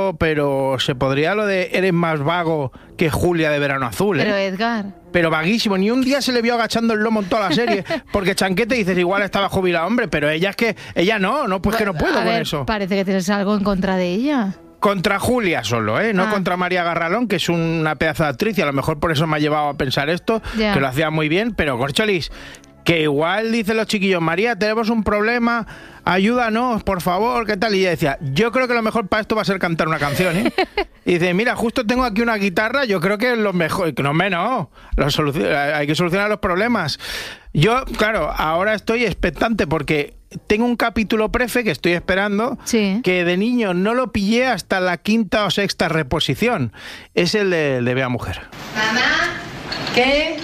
pero se podría lo de eres más vago que Julia de Verano Azul, ¿eh? Pero Edgar... Pero vaguísimo, ni un día se le vio agachando el lomo en toda la serie, porque Chanquete dices, igual estaba jubilado, hombre, pero ella no, pues que no puedo con eso. Parece que tienes algo en contra de ella. Contra Julia solo, no contra María Garralón, que es una pedazo de actriz, y a lo mejor por eso me ha llevado a pensar esto, que lo hacía muy bien, pero Corcholis, que igual dicen los chiquillos, María, tenemos un problema, ayúdanos, por favor, ¿qué tal? Y ella decía, yo creo que lo mejor para esto va a ser cantar una canción, ¿eh? Y dice, mira, justo tengo aquí una guitarra, yo creo que es lo mejor, hay que solucionar los problemas. Yo, claro, ahora estoy expectante porque tengo un capítulo prefe que estoy esperando, que de niño no lo pillé hasta la 5ª o 6ª reposición. Es el de Bea Mujer. Mamá, ¿qué?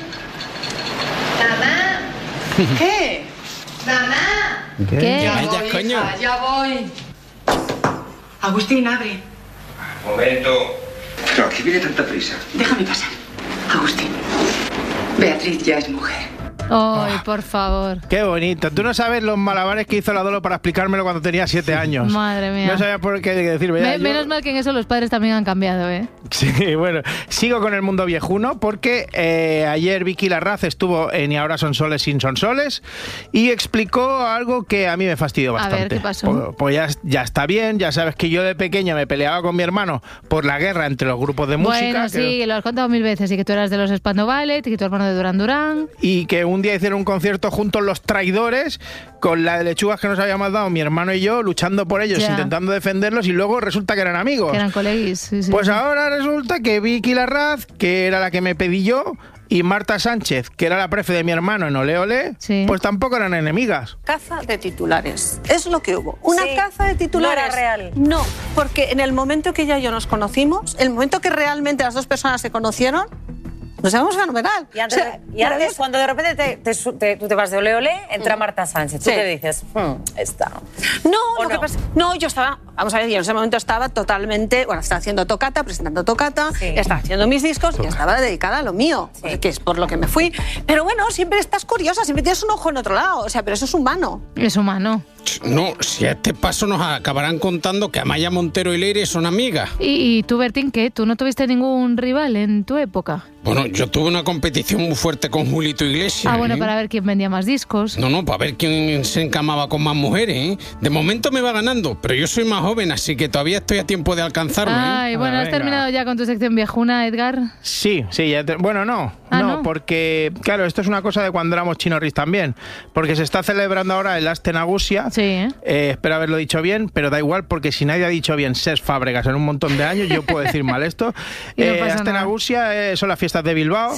Mamá, ¿qué? Mamá, ¿Qué? Ya voy, coño. hija, ya voy. Agustín, abre. Momento. Pero ¿a qué viene tanta prisa? Déjame pasar. Agustín, Beatriz ya es mujer. Ay, por favor. Qué bonito. Tú no sabes los malabares que hizo la Dolo para explicármelo cuando tenía 7 años. Madre mía. No sabía por qué decirme. Menos mal que en eso los padres también han cambiado, ¿eh? Sí, bueno. Sigo con el mundo viejuno porque ayer Vicky Larraz estuvo en Y ahora son soles sin son soles y explicó algo que a mí me fastidió bastante. A ver, ¿qué pasó? Pues ya está bien. Ya sabes que yo de pequeño me peleaba con mi hermano por la guerra entre los grupos de música. Bueno, sí, lo has contado 1000 veces. Y que tú eras de los Spandau Ballet y que tu hermano de Duran Duran. Y que un día hicieron un concierto juntos Los Traidores con la de lechugas que nos habíamos dado mi hermano y yo, luchando por ellos, intentando defenderlos, y luego resulta que eran amigos. Que eran coleguis, sí. Pues ahora resulta que Vicky Larraz, que era la que me pedí yo, y Marta Sánchez, que era la prefe de mi hermano en Ole Ole, pues tampoco eran enemigas. Caza de titulares. Es lo que hubo. Una caza de titulares. No era real. No, porque en el momento que ella y yo nos conocimos, el momento que realmente las dos personas se conocieron, nos llevamos fenomenal. Y antes, cuando de repente tú te vas de Ole Ole, entra Marta Sánchez. ¿Tú qué dices? Esta. No, lo que pasa... No, yo estaba... Vamos a ver, yo en ese momento estaba totalmente... Bueno, estaba haciendo Tocata, presentando Tocata, estaba haciendo mis discos y estaba dedicada a lo mío, que es por lo que me fui. Pero bueno, siempre estás curiosa, siempre tienes un ojo en otro lado. O sea, pero eso es humano. Es humano. No, si a este paso nos acabarán contando que Amaya Montero y Leire son amigas. ¿Y tú, Bertín, qué? ¿Tú no tuviste ningún rival en tu época? Bueno, yo tuve una competición muy fuerte con Julito Iglesias. Ah, bueno, para ver quién vendía más discos. No, para ver quién se encamaba con más mujeres, ¿eh? De momento me va ganando, pero yo soy más joven, así que todavía estoy a tiempo de alcanzarme. Ay, bueno, ¿has terminado ya con tu sección viejuna, Edgar? Sí, ya bueno, no, porque, claro, esto es una cosa de cuando éramos chinorris también, porque se está celebrando ahora el Aste Nagusia. Sí, espero haberlo dicho bien, pero da igual, porque si nadie ha dicho bien Ses Fábregas en un montón de años, yo puedo decir mal esto. Aste Nagusia son las fiestas de Bilbao,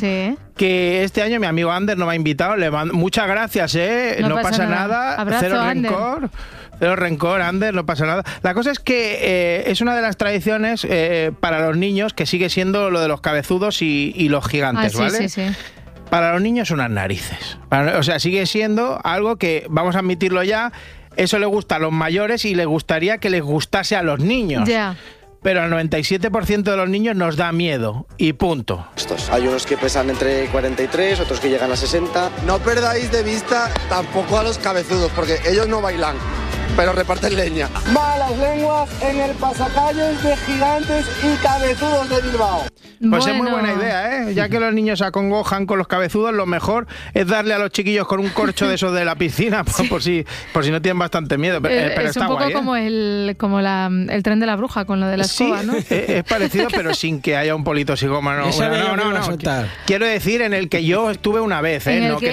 que este año mi amigo Ander no me ha invitado. Le mando muchas gracias, no pasa nada. Abrazo, cero Ander. Cero rencor, Ander, no pasa nada. La cosa es que es una de las tradiciones para los niños que sigue siendo lo de los cabezudos y los gigantes, ¿vale? Sí. Para los niños unas narices. O sea, sigue siendo algo que, vamos a admitirlo ya, eso le gusta a los mayores y le gustaría que les gustase a los niños. Ya. Pero al 97% de los niños nos da miedo. Y punto. Hay unos que pesan entre 43, otros que llegan a 60. No perdáis de vista tampoco a los cabezudos, porque ellos no bailan, pero reparten leña. Malas lenguas en el pasacalles de gigantes y cabezudos de Bilbao. Pues es muy buena idea, ¿eh? Ya que los niños se acongojan con los cabezudos, lo mejor es darle a los chiquillos con un corcho de esos de la piscina, por si no tienen bastante miedo. Pero es está un poco guay, como el tren de la bruja con lo de la escoba, ¿no? Es parecido, pero sin que haya un polito psicómano. No. Quiero decir, en el que yo estuve una vez, ¿eh? No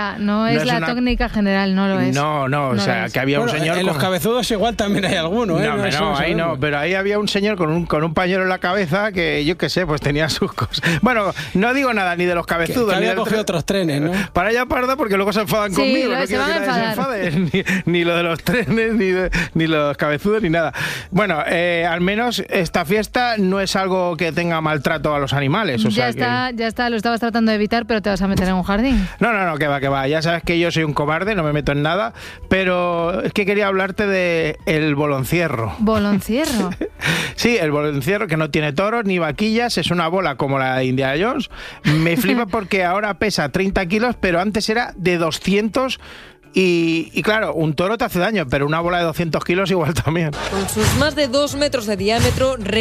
es la técnica general, no lo es. No, o sea, que había un señor... En los cabezudos igual también hay alguno, ¿eh? Pero ahí había un señor con un pañuelo en la cabeza que, yo qué sé, pues tenía sus cosas. Bueno, no digo nada ni de los cabezudos. Que había cogido otros trenes, ¿no? Para allá parda, porque luego se enfadan conmigo. No quiero que nadie se enfade. Ni lo de los trenes, ni los cabezudos, ni nada. Bueno, al menos esta fiesta no es algo que tenga maltrato a los animales. Ya está, lo estabas tratando de evitar, pero te vas a meter en un jardín. No, que va. Ya sabes que yo soy un cobarde, no me meto en nada, pero es que quería hablarte de el boloncierro. ¿Boloncierro? Sí, el boloncierro, que no tiene toros ni vaquillas, es una bola como la de Indiana Jones. Me flipa porque ahora pesa 30 kilos, pero antes era de 200. Y claro, un toro te hace daño, pero una bola de 200 kilos igual también. Con sus más de 2 metros de diámetro,